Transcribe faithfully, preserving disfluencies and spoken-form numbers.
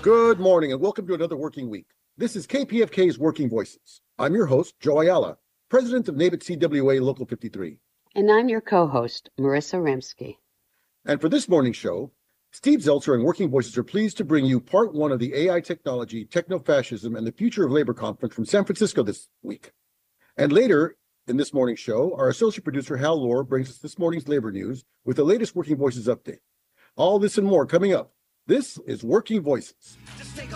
Good morning and welcome to another working week. This is K P F K's Working Voices. I'm your host, Joe Ayala, president of NABIC C W A Local fifty-three. And I'm your co-host, Marissa Remsky. And for this morning's show, Steve Zeltzer and Working Voices are pleased to bring you part one of the A I Technology, Techno-Fascism, and the Future of Labor Conference from San Francisco this week. And later in this morning's show, our associate producer, Hal Lohr, brings us this morning's labor news with the latest Working Voices update. All this and more coming up. This is Working Voices.